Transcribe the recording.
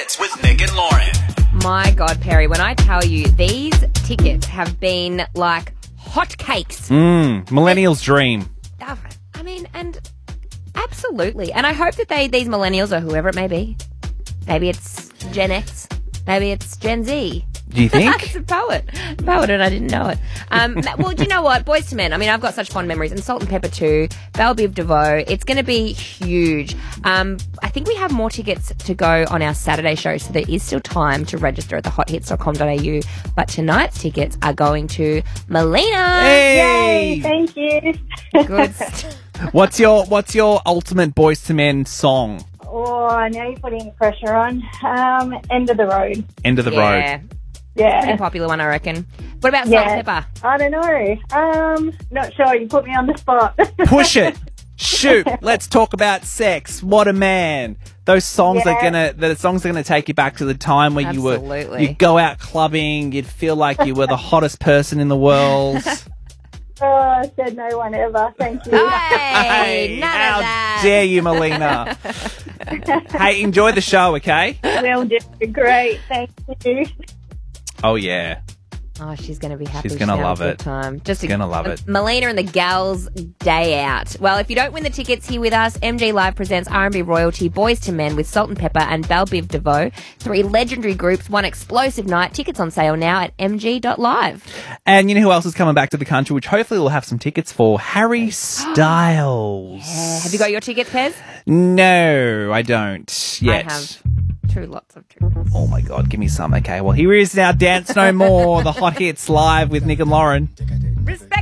Hits with Nick and Lauren. My God, Perry, when I tell you these tickets have been like hotcakes. Millennials' dream. And absolutely. And I hope that these millennials or whoever it may be, maybe it's Gen X, maybe it's Gen Z. Do you think? It's a poet, and I didn't know it. Well, do you know what? Boys to Men. I mean, I've got such fond memories. And Salt and Pepper too. Belle Biv DeVoe. It's going to be huge. I think we have more tickets to go on our Saturday show, so there is still time to register at thehothits.com.au. But tonight's tickets are going to Melina. Hey! Yay, thank you. Good. What's your ultimate Boys to Men song? Oh, now you're putting pressure on. End of the road. End of the road. Yeah. Pretty popular one, I reckon. What about Salt and Pepper? I don't know. Not sure. You put me on the spot. Push it. Shoot. Let's talk about sex. What a man. Those songs the songs are gonna take you back to the time where you'd go out clubbing, you'd feel like you were the hottest person in the world. I said no one ever. Thank you. Hey, none how of that. dare you, Melina? Hey, enjoy the show, okay? Will do. Great. Thank you. Oh, yeah. Oh, she's going to be happy. She's going to love have a it. good time. Just going to love it. Melina and the Gals Day Out. Well, if you don't win the tickets here with us, MG Live presents R&B royalty, Boys to Men with Salt and Pepper and Belle Biv DeVoe. 3 legendary groups, one explosive night. Tickets on sale now at mg.live. And you know who else is coming back to the country, which hopefully we'll have some tickets for? Harry Styles. Yeah. Have you got your tickets, Pez? No, I don't yet. I have. Lots of tickets. Oh my God, give me some, okay? Well, here is now Dance No More, the Hot Hits live with Nick and Lauren. Respect.